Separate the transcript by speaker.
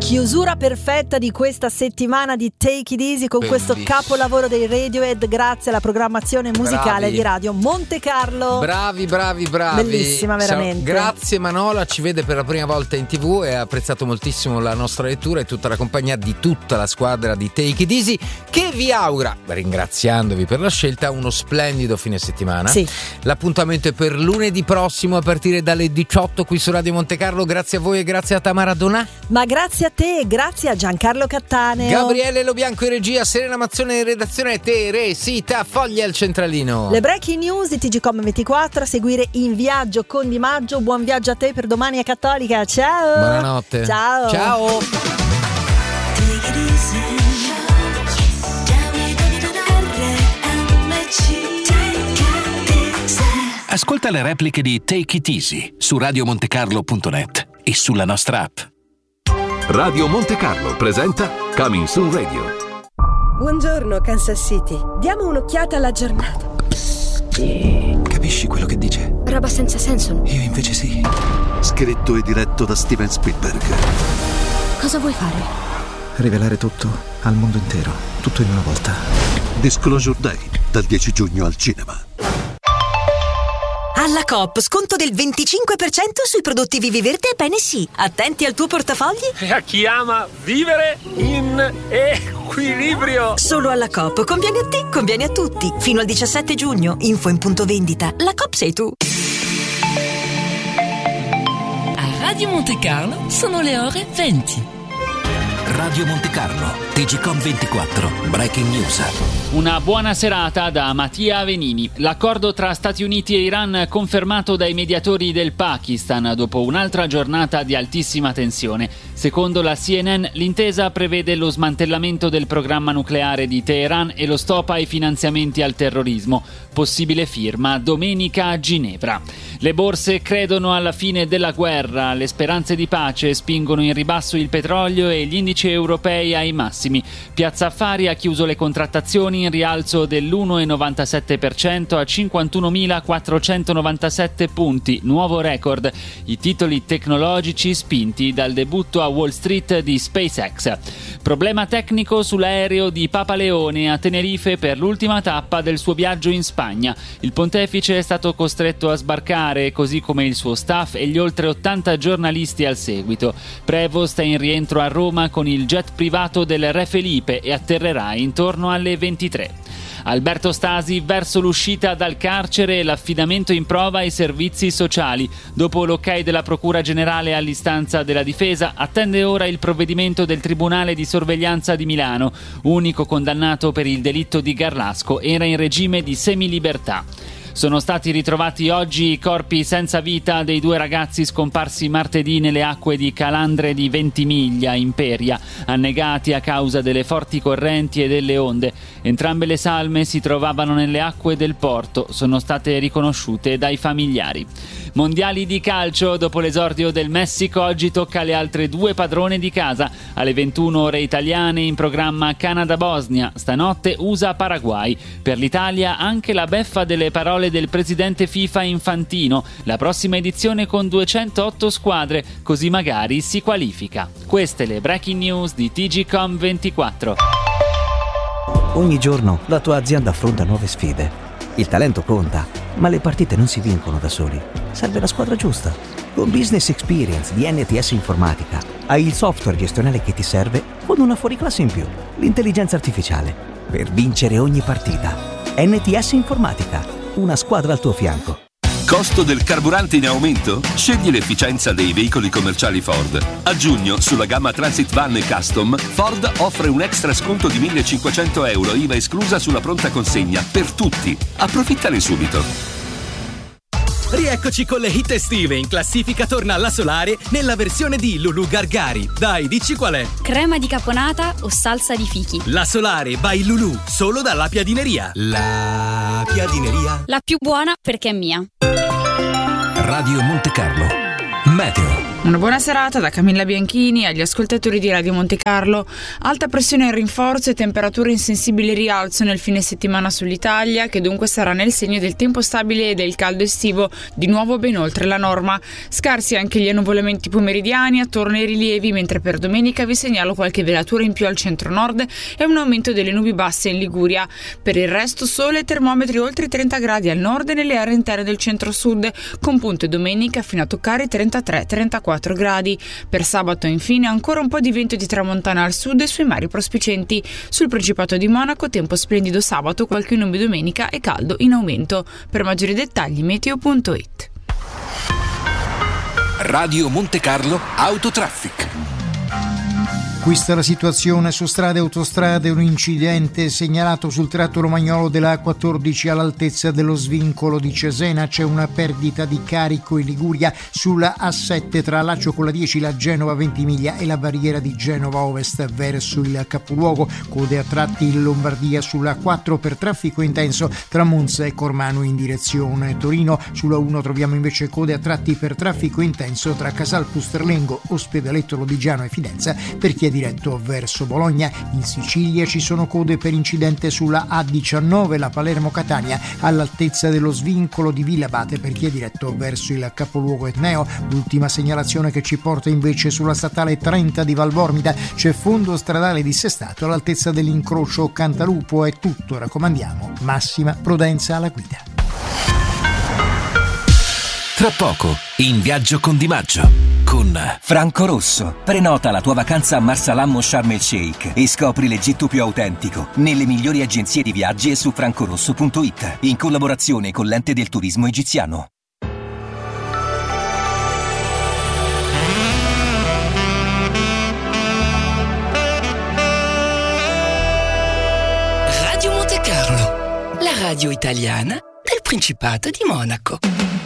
Speaker 1: Chiusura perfetta di questa settimana di Take It Easy con questo capolavoro dei Radiohead, grazie alla programmazione musicale di Radio Monte Carlo.
Speaker 2: Bravi.
Speaker 1: Bellissima, veramente.
Speaker 2: Grazie Manola, ci vede per la prima volta in TV e ha apprezzato moltissimo la nostra lettura e tutta la compagnia di tutta la squadra di Take It Easy, che vi augura, ringraziandovi per la scelta, uno splendido fine settimana.
Speaker 1: Sì.
Speaker 2: L'appuntamento è per lunedì prossimo a partire dalle 18 qui su Radio Monte Carlo. Grazie a voi e grazie a Tamara Donà.
Speaker 1: Ma grazie a te, grazie a Giancarlo Cattaneo,
Speaker 2: Gabriele Lobianco in regia, Serena Mazzone in redazione, Teresita Foglia al centralino.
Speaker 1: Le breaking news di TGcom 24 a seguire in viaggio con Di Maggio. Buon viaggio a te per domani a Cattolica. Ciao.
Speaker 2: Buonanotte. Ciao.
Speaker 3: Ascolta le repliche di Take It Easy su radiomontecarlo.net e sulla nostra app.
Speaker 4: Radio Monte Carlo presenta Coming Soon Radio.
Speaker 5: Buongiorno Kansas City. Diamo un'occhiata alla giornata.
Speaker 6: Capisci quello che dice?
Speaker 5: Roba senza senso.
Speaker 6: Io invece sì.
Speaker 7: Scritto e diretto da Steven Spielberg.
Speaker 5: Cosa vuoi fare?
Speaker 6: Rivelare tutto al mondo intero, tutto in una volta.
Speaker 7: Disclosure Day, dal 10 giugno al cinema.
Speaker 8: Alla Coop, sconto del 25% sui prodotti Vivi Verde e PNC. Attenti al tuo portafogli.
Speaker 9: E a chi ama vivere in equilibrio.
Speaker 8: Solo alla Coop. Conviene a te, conviene a tutti. Fino al 17 giugno. Info in punto vendita. La Coop sei tu.
Speaker 10: A Radio Monte Carlo sono le ore 20.
Speaker 3: Radio Monte Carlo, TGcom 24, Breaking News.
Speaker 11: Una buona serata da Mattia Venini. L'accordo tra Stati Uniti e Iran confermato dai mediatori del Pakistan dopo un'altra giornata di altissima tensione. Secondo la CNN, l'intesa prevede lo smantellamento del programma nucleare di Teheran e lo stop ai finanziamenti al terrorismo. Possibile firma domenica a Ginevra. Le borse credono alla fine della guerra, le speranze di pace spingono in ribasso il petrolio e gli indici europei ai massimi. Piazza Affari ha chiuso le contrattazioni in rialzo dell'1,97% a 51.497 punti, nuovo record. I titoli tecnologici spinti dal debutto a Wall Street di SpaceX. Problema tecnico sull'aereo di Papa Leone a Tenerife per l'ultima tappa del suo viaggio in Spagna. Il pontefice è stato costretto a sbarcare, così come il suo staff e gli oltre 80 giornalisti al seguito. Prevost è in rientro a Roma con il jet privato del Re Felipe e atterrerà intorno alle 23. Alberto Stasi verso l'uscita dal carcere e l'affidamento in prova ai servizi sociali. Dopo l'ok della Procura Generale all'istanza della difesa, attende ora il provvedimento del Tribunale di Sorveglianza di Milano. Unico condannato per il delitto di Garlasco, era in regime di semilibertà. Sono stati ritrovati oggi i corpi senza vita dei due ragazzi scomparsi martedì nelle acque di Calandre di Ventimiglia, Imperia, annegati a causa delle forti correnti e delle onde. Entrambe le salme si trovavano nelle acque del porto, sono state riconosciute dai familiari. Mondiali di calcio, dopo l'esordio del Messico, oggi tocca alle altre due padrone di casa. Alle 21 ore italiane in programma Canada-Bosnia, stanotte USA-Paraguay. Per l'Italia anche la beffa delle parole del presidente FIFA Infantino, la prossima edizione con 208 squadre, così magari si qualifica. Queste le breaking news di TGcom 24.
Speaker 12: Ogni giorno la tua azienda affronta nuove sfide. Il talento conta, ma le partite non si vincono da soli. Serve la squadra giusta. Con Business Experience di NTS Informatica hai il software gestionale che ti serve con una fuoriclasse in più, l'intelligenza artificiale, per vincere ogni partita. NTS Informatica, una squadra al tuo fianco.
Speaker 4: Costo del carburante in aumento? Scegli l'efficienza dei veicoli commerciali Ford. A giugno, sulla gamma Transit Van e Custom, Ford offre un extra sconto di €1.500, IVA esclusa sulla pronta consegna, per tutti. Approfittane subito.
Speaker 13: Rieccoci con le hit estive. In classifica torna alla Solare nella versione di Lulu Gargari. Dai, dici qual è?
Speaker 14: Crema di caponata o salsa di fichi?
Speaker 13: La Solare by Lulu, solo dalla Piadineria. La Piadineria.
Speaker 14: La più buona perché è mia.
Speaker 3: Radio Monte Carlo. Meteo.
Speaker 15: Una buona serata da Camilla Bianchini agli ascoltatori di Radio Monte Carlo. Alta pressione in rinforzo e temperature in sensibile rialzo nel fine settimana sull'Italia, che dunque sarà nel segno del tempo stabile e del caldo estivo, di nuovo ben oltre la norma. Scarsi anche gli annuvolamenti pomeridiani attorno ai rilievi, mentre per domenica vi segnalo qualche velatura in più al centro-nord e un aumento delle nubi basse in Liguria. Per il resto sole e termometri oltre i 30 gradi al nord e nelle aree interne del centro-sud, con punte domenica fino a toccare i 33-34 gradi. Per sabato infine ancora un po' di vento di tramontana al sud e sui mari prospicenti. Sul Principato di Monaco tempo splendido sabato, qualche nubi domenica e caldo in aumento. Per maggiori dettagli meteo.it.
Speaker 3: Radio Monte Carlo Autotraffic.
Speaker 16: Questa è la situazione su strade e autostrade. Un incidente segnalato sul tratto romagnolo della A14 all'altezza dello svincolo di Cesena. C'è una perdita di carico in Liguria sulla A7 tra Laccio con la 10, la Genova Ventimiglia e la barriera di Genova Ovest verso il capoluogo. Code a tratti in Lombardia sulla 4 per traffico intenso tra Monza e Cormano in direzione Torino. Sulla 1 troviamo invece code a tratti per traffico intenso tra Casal Pusterlengo, Ospedaletto Lodigiano e Fidenza per chi è diretto verso Bologna. In Sicilia ci sono code per incidente sulla A19, la Palermo-Catania, all'altezza dello svincolo di Villabate per chi è diretto verso il capoluogo etneo. L'ultima segnalazione che ci porta invece sulla statale 30 di Valbormida. C'è fondo stradale dissestato all'altezza dell'incrocio Cantalupo. È tutto, raccomandiamo massima prudenza alla guida.
Speaker 3: Tra poco, in viaggio con Di Maggio. Con
Speaker 17: Franco Rosso. Prenota la tua vacanza a Marsalam o Sharm el Sheikh e scopri l'Egitto più autentico nelle migliori agenzie di viaggi e su francorosso.it, in collaborazione con l'Ente del Turismo Egiziano.
Speaker 10: Radio Monte Carlo, la radio italiana del Principato di Monaco.